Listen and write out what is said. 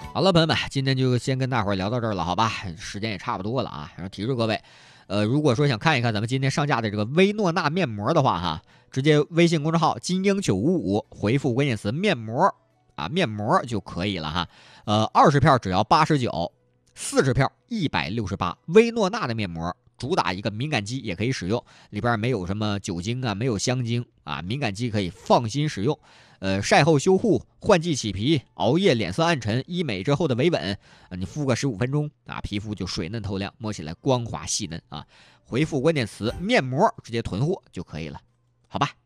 好了，朋友们，今天就先跟大伙儿聊到这儿了，好吧？时间也差不多了啊。然后提示各位，如果说想看一看咱们今天上架的这个薇诺娜面膜的话，哈，直接微信公众号金鹰955回复关键词面膜啊，面膜就可以了哈。20片只要89，40片168。薇诺娜的面膜主打一个敏感肌也可以使用，里边没有什么酒精啊，没有香精啊，敏感肌可以放心使用。晒后修护、换季起皮、熬夜脸色暗沉、医美之后的维稳，你敷个15分钟啊，皮肤就水嫩透亮，摸起来光滑细嫩啊。回复关键词面膜直接囤货就可以了，好吧？